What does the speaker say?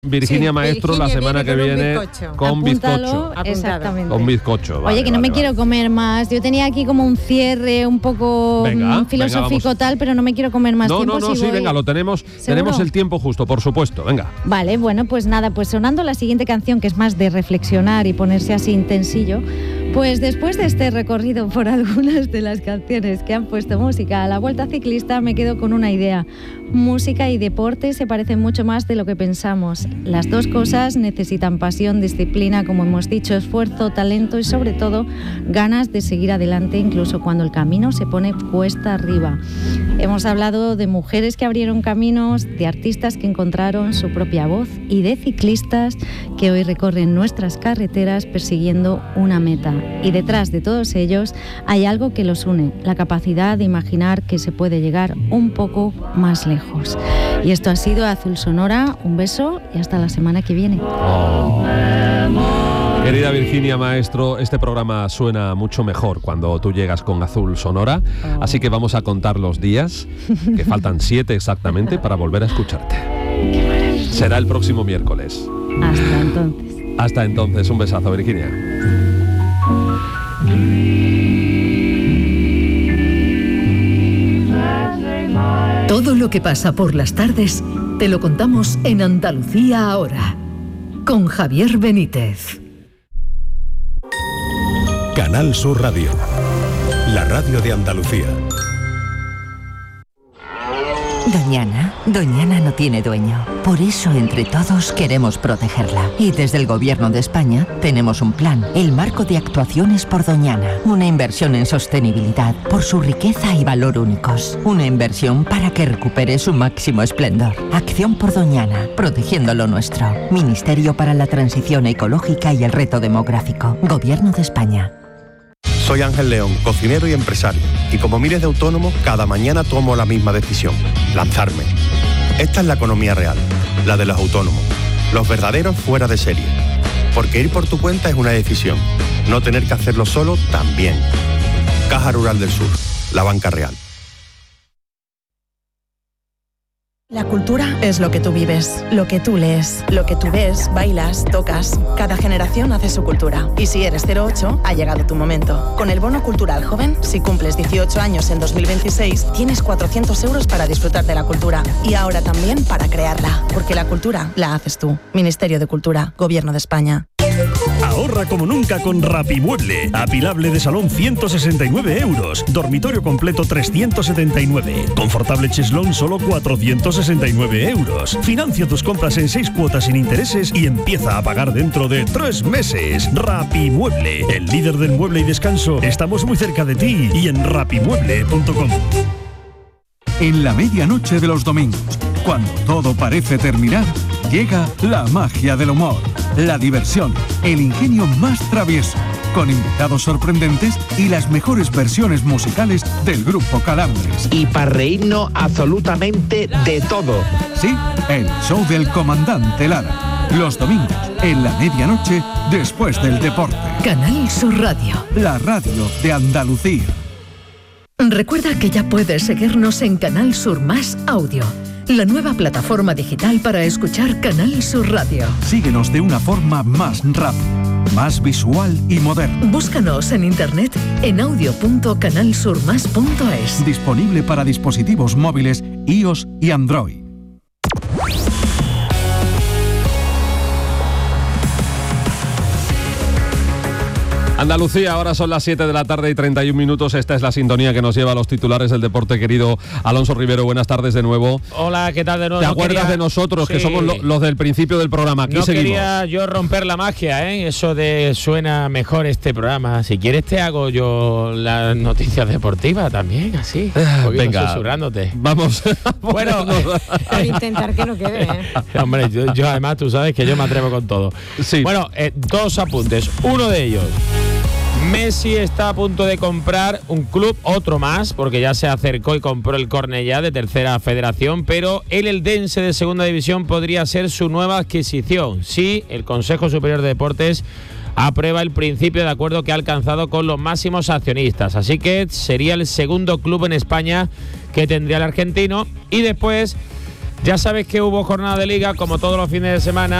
Virginia Maestro la semana que viene con bizcocho. Exactamente. Con bizcocho. Oye, que no me quiero comer más. Yo tenía aquí como un cierre un poco filosófico tal, pero no me quiero comer más tiempo. Venga, lo tenemos. Tenemos el tiempo justo, por supuesto. Venga. Vale, bueno, pues nada, pues sonando la siguiente canción, que es más de reflexionar y ponerse así intensillo. Pues después de este recorrido por algunas de las canciones que han puesto música a la Vuelta Ciclista, me quedo con una idea. Música y deporte se parecen mucho más de lo que pensamos. Las dos cosas necesitan pasión, disciplina, como hemos dicho, esfuerzo, talento y sobre todo ganas de seguir adelante incluso cuando el camino se pone cuesta arriba. Hemos hablado de mujeres que abrieron caminos, de artistas que encontraron su propia voz y de ciclistas que hoy recorren nuestras carreteras persiguiendo una meta. Y detrás de todos ellos hay algo que los une, la capacidad de imaginar que se puede llegar un poco más lejos. Y esto ha sido Azul Sonora, un beso y hasta la semana que viene. Querida Virginia Maestro, este programa suena mucho mejor cuando tú llegas con Azul Sonora, así que vamos a contar los días, que faltan 7 exactamente, para volver a escucharte. Será el próximo miércoles. Hasta entonces. Hasta entonces, un besazo, Virginia. Todo lo que pasa por las tardes te lo contamos en Andalucía ahora, con Javier Benítez. Canal Sur Radio, la radio de Andalucía. Doñana no tiene dueño. Por eso, entre todos, queremos protegerla. Y desde el Gobierno de España tenemos un plan, el Marco de Actuaciones por Doñana. Una inversión en sostenibilidad, por su riqueza y valor únicos. Una inversión para que recupere su máximo esplendor. Acción por Doñana, protegiendo lo nuestro. Ministerio para la Transición Ecológica y el Reto Demográfico. Gobierno de España. Soy Ángel León, cocinero y empresario, y como miles de autónomos, cada mañana tomo la misma decisión, lanzarme. Esta es la economía real, la de los autónomos, los verdaderos fuera de serie. Porque ir por tu cuenta es una decisión, no tener que hacerlo solo también. Caja Rural del Sur, la banca real. La cultura es lo que tú vives, lo que tú lees, lo que tú ves, bailas, tocas. Cada generación hace su cultura. Y si eres 08, ha llegado tu momento. Con el Bono Cultural Joven, si cumples 18 años en 2026, tienes 400 euros para disfrutar de la cultura. Y ahora también para crearla. Porque la cultura la haces tú. Ministerio de Cultura, Gobierno de España. Ahorra como nunca con Rapimueble. Apilable de salón 169 euros. Dormitorio completo 379. Confortable cheslón solo 469 euros. Financia tus compras en 6 cuotas sin intereses y empieza a pagar dentro de 3 meses. Rapimueble, el líder del mueble y descanso. Estamos muy cerca de ti y en rapimueble.com. En la medianoche de los domingos, cuando todo parece terminar, llega la magia del humor, la diversión, el ingenio más travieso, con invitados sorprendentes y las mejores versiones musicales del grupo Calambres. Y para reírnos absolutamente de todo. Sí, el show del comandante Lara. Los domingos, en la medianoche, después del deporte. Canal Sur Radio. La radio de Andalucía. Recuerda que ya puedes seguirnos en Canal Sur Más Audio, la nueva plataforma digital para escuchar Canal Sur Radio. Síguenos de una forma más rápida, más visual y moderna. Búscanos en internet en audio.canalsurmas.es. Disponible para dispositivos móviles iOS y Android. Andalucía, ahora son las 7 de la tarde y 31 minutos. Esta es la sintonía que nos lleva a los titulares del deporte, querido Alonso Rivero. Buenas tardes de nuevo. Hola, ¿qué tal de nuevo? ¿Te acuerdas de nosotros, sí, que somos los del principio del programa? Aquí no seguimos. Quería yo romper la magia, eso de suena mejor este programa. Si quieres te hago yo las noticias deportivas también, así. Venga, susurrándote. Vamos. Bueno, a intentar que no quede. Hombre, yo además tú sabes que yo me atrevo con todo. Sí. Bueno, 2 apuntes. Uno de ellos. Messi está a punto de comprar un club, otro más, porque ya se acercó y compró el Cornellá de tercera federación, pero el Eldense de segunda división podría ser su nueva adquisición. Sí, el Consejo Superior de Deportes aprueba el principio de acuerdo que ha alcanzado con los máximos accionistas, así que sería el segundo club en España que tendría el argentino. Y después Ya sabes que hubo jornada de liga, como todos los fines de semana.